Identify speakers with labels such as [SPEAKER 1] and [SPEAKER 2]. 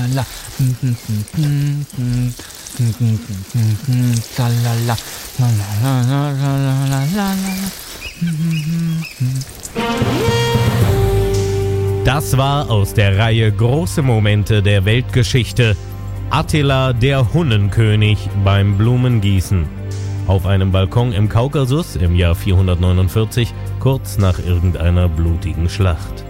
[SPEAKER 1] Das war aus der Reihe Große Momente der Weltgeschichte Attila der Hunnenkönig beim Blumengießen. Auf einem Balkon im Kaukasus im Jahr 449, kurz nach irgendeiner blutigen Schlacht.